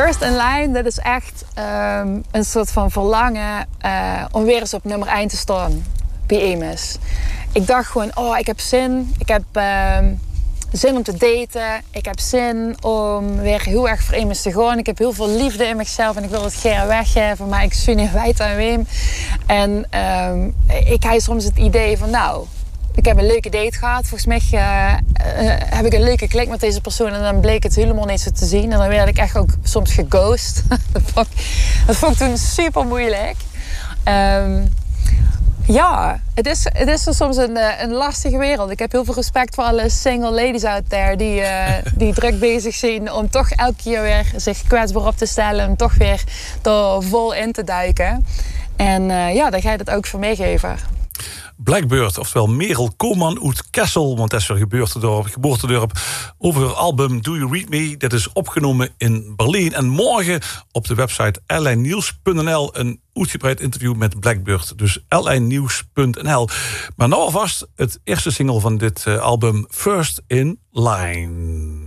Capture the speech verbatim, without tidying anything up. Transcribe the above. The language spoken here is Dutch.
First in Line, dat is echt um, een soort van verlangen uh, om weer eens op nummer één te staan bij Amos. Ik dacht gewoon, oh, ik heb zin. Ik heb uh, zin om te daten. Ik heb zin om weer heel erg voor Amos te gaan. Ik heb heel veel liefde in mezelf en ik wil het graag weggeven, maar ik zie niet wijd aan wem. En um, ik heb soms het idee van, nou, ik heb een leuke date gehad. Volgens mij uh, uh, heb ik een leuke klik met deze persoon. En dan bleek het helemaal niet zo te zien. En dan werd ik echt ook soms geghost. dat, vond ik, dat vond ik toen super moeilijk. Um, ja, het is, het is soms een, een lastige wereld. Ik heb heel veel respect voor alle single ladies out there. Die, uh, die druk bezig zijn om toch elke keer weer zich kwetsbaar op te stellen. En toch weer er vol in te duiken. En uh, ja, dan ga je dat ook voor meegeven. Blackbird, oftewel Merel Koman uit Kessel, want dat is haar geboortedorp, geboortedorp, over haar album Do You Read Me. Dat is opgenomen in Berlijn. En morgen op de website l i nieuws punt n l een uitgebreid interview met Blackbird. Dus l i nieuws punt n l. Maar nou alvast het eerste single van dit album, First in Line.